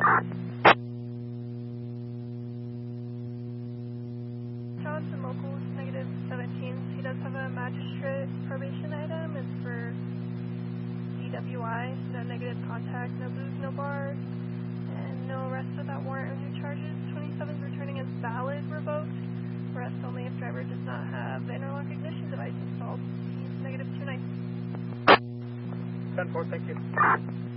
Johnson Locals, negative 17. He does have a magistrate probation item. It's for DWI, no negative contact, no booze, no bars, and no arrest without warrant or new charges. 27 is returning as valid revoked. Arrest only if driver does not have the interlock ignition device installed. He's negative 29. 10-4, thank you.